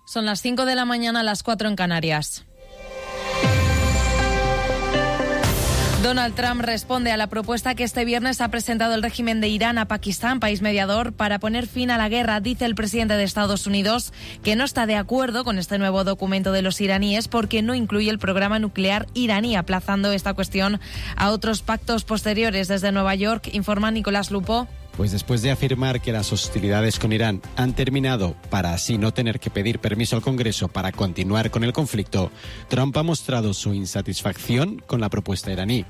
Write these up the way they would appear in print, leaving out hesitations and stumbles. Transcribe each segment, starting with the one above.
Son las 5 de la mañana, las 4 en Canarias. Donald Trump responde a la propuesta que este viernes ha presentado el régimen de Irán a Pakistán, país mediador, para poner fin a la guerra. Dice el presidente de Estados Unidos que no está de acuerdo con este nuevo documento de los iraníes porque no incluye el programa nuclear iraní, aplazando esta cuestión a otros pactos posteriores. Desde Nueva York, informa Nicolás Lupo. Pues después de afirmar que las hostilidades con Irán han terminado para así no tener que pedir permiso al Congreso para continuar con el conflicto, Trump ha mostrado su insatisfacción con la propuesta iraní.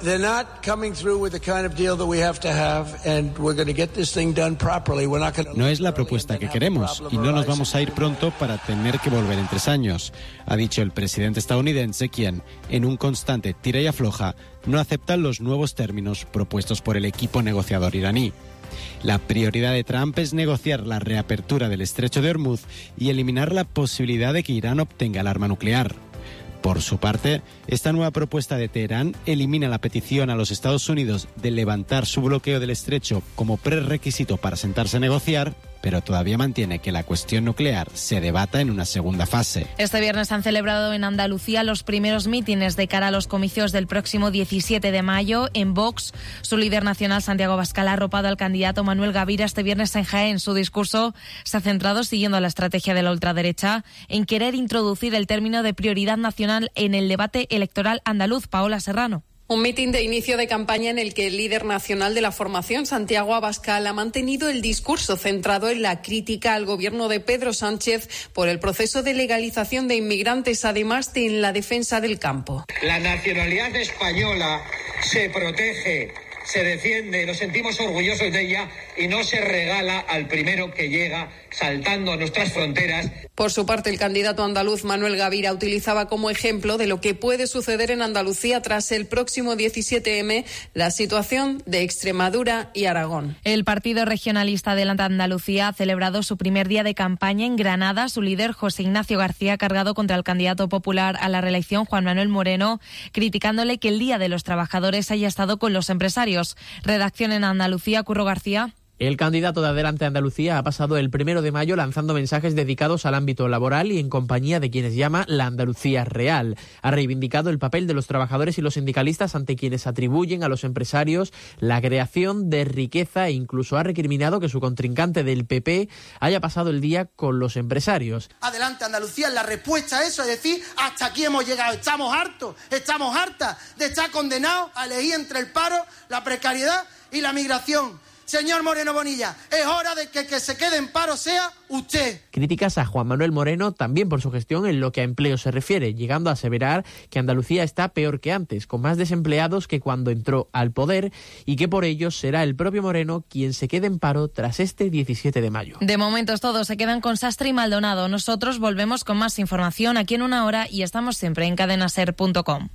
No es la propuesta que queremos y no nos vamos a ir pronto para tener que volver en 3 años, ha dicho el presidente estadounidense, quien, en un constante tira y afloja, no acepta los nuevos términos propuestos por el equipo negociador iraní. La prioridad de Trump es negociar la reapertura del estrecho de Hormuz y eliminar la posibilidad de que Irán obtenga el arma nuclear. Por su parte, esta nueva propuesta de Teherán elimina la petición a los Estados Unidos de levantar su bloqueo del estrecho como prerequisito para sentarse a negociar, pero todavía mantiene que la cuestión nuclear se debata en una segunda fase. Este viernes han celebrado en Andalucía los primeros mítines de cara a los comicios del próximo 17 de mayo. En Vox, su líder nacional, Santiago Abascal, ha arropado al candidato Manuel Gavira este viernes en Jaén. Su discurso se ha centrado, siguiendo la estrategia de la ultraderecha, en querer introducir el término de prioridad nacional en el debate electoral andaluz. Paola Serrano. Un mitin de inicio de campaña en el que el líder nacional de la formación, Santiago Abascal, ha mantenido el discurso centrado en la crítica al gobierno de Pedro Sánchez por el proceso de legalización de inmigrantes, además de en la defensa del campo. La nacionalidad española se protege, se defiende, nos sentimos orgullosos de ella y no se regala al primero que llega saltando a nuestras fronteras. Por su parte, el candidato andaluz Manuel Gavira utilizaba como ejemplo de lo que puede suceder en Andalucía tras el próximo 17M la situación de Extremadura y Aragón. El Partido Regionalista Adelante Andalucía ha celebrado su primer día de campaña en Granada. Su líder, José Ignacio García, ha cargado contra el candidato popular a la reelección, Juan Manuel Moreno, criticándole que el Día de los Trabajadores haya estado con los empresarios. Redacción en Andalucía, Curro García. El candidato de Adelante Andalucía ha pasado el 1 de mayo lanzando mensajes dedicados al ámbito laboral y en compañía de quienes llama la Andalucía real. Ha reivindicado el papel de los trabajadores y los sindicalistas ante quienes atribuyen a los empresarios la creación de riqueza e incluso ha recriminado que su contrincante del PP haya pasado el día con los empresarios. Adelante Andalucía, la respuesta a eso es decir, hasta aquí hemos llegado, estamos hartos, estamos hartas de estar condenados a elegir entre el paro, la precariedad y la migración. Señor Moreno Bonilla, es hora de que se quede en paro sea usted. Críticas a Juan Manuel Moreno también por su gestión en lo que a empleo se refiere, llegando a aseverar que Andalucía está peor que antes, con más desempleados que cuando entró al poder y que por ello será el propio Moreno quien se quede en paro tras este 17 de mayo. De momento es todo, se quedan con Sastre y Maldonado. Nosotros volvemos con más información aquí en una hora y estamos siempre en cadenaser.com.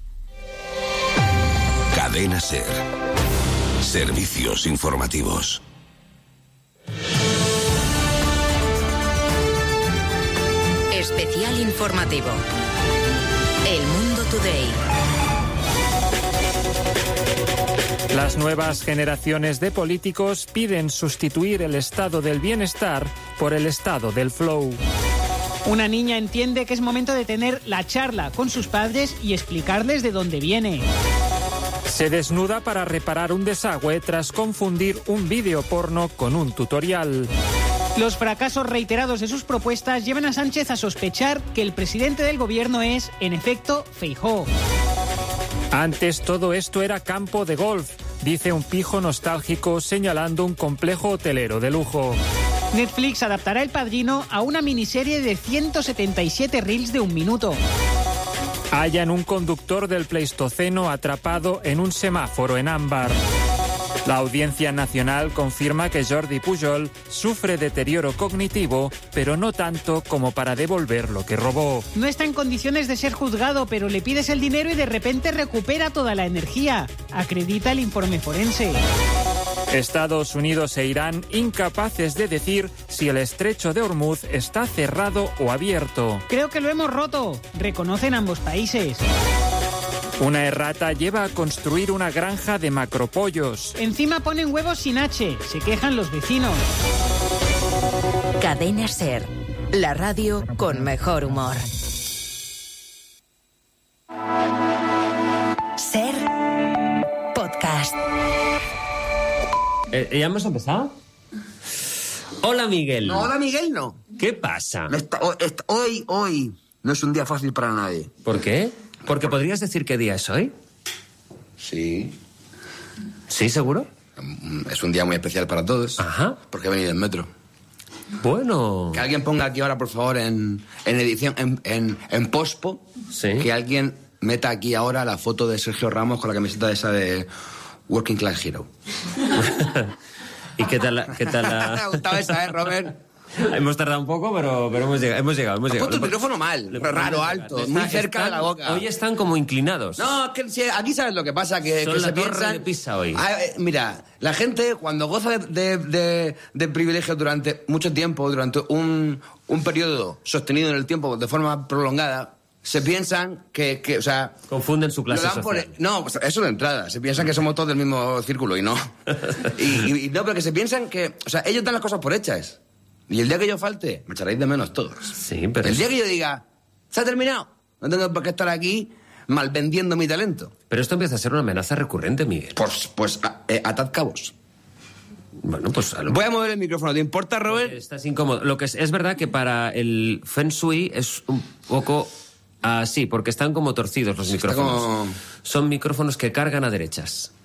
Cadena Ser. Servicios informativos. Especial informativo. El Mundo Today. Las nuevas generaciones de políticos piden sustituir el estado del bienestar por el estado del flow. Una niña entiende que es momento de tener la charla con sus padres y explicarles de dónde viene. Se desnuda para reparar un desagüe tras confundir un vídeo porno con un tutorial. Los fracasos reiterados de sus propuestas llevan a Sánchez a sospechar que el presidente del gobierno es, en efecto, Feijóo. Antes todo esto era campo de golf, dice un pijo nostálgico señalando un complejo hotelero de lujo. Netflix adaptará El Padrino a una miniserie de 177 reels de 1 minuto. Hallan un conductor del Pleistoceno atrapado en un semáforo en ámbar. La Audiencia Nacional confirma que Jordi Pujol sufre deterioro cognitivo, pero no tanto como para devolver lo que robó. No está en condiciones de ser juzgado, pero le pides el dinero y de repente recupera toda la energía, acredita el informe forense. Estados Unidos e Irán incapaces de decir si el estrecho de Hormuz está cerrado o abierto. Creo que lo hemos roto, reconocen ambos países. Una errata lleva a construir una granja de macropollos. Encima ponen huevos sin H, se quejan los vecinos. Cadena Ser. La radio con mejor humor. Ser podcast. ¿Ya hemos empezado? Hola, Miguel. No, hola, Miguel, no. ¿Qué pasa? Hoy no es un día fácil para nadie. ¿Por qué? ¿Porque podrías decir qué día es hoy? Sí. ¿Sí, seguro? Es un día muy especial para todos. Ajá. Porque he venido en metro. Bueno. Que alguien ponga aquí ahora, por favor, en edición, en pospo, sí, que alguien meta aquí ahora la foto de Sergio Ramos con la camiseta esa de Working Class Hero. ¿Y qué tal la... Me ha gustado esa, Robert? Hemos tardado un poco, pero hemos llegado. Has puesto el micrófono mal, raro, alto, muy cerca de la boca. Hoy están como inclinados. No, que aquí sabes lo que pasa, que Son que la se torre piensan... de Pisa hoy. Mira, la gente cuando goza de privilegios durante mucho tiempo, durante un periodo sostenido en el tiempo de forma prolongada, se piensan que o sea... Confunden su clase social. No, eso de entrada. Se piensan que somos todos del mismo círculo y no. y no, pero que se piensan que... O sea, ellos dan las cosas por hechas. Y el día que yo falte, me echaréis de menos todos. Sí, pero... El día que yo diga, ¿se ha terminado? No tengo por qué estar aquí malvendiendo mi talento. Pero esto empieza a ser una amenaza recurrente, Miguel. Pues atad cabos. Bueno, pues... Voy a mover el micrófono. ¿Te importa, Robert? Estás incómodo. Lo que es verdad que para el Feng Shui es un poco... sí, porque están como torcidos los micrófonos. Son micrófonos que cargan a derechas.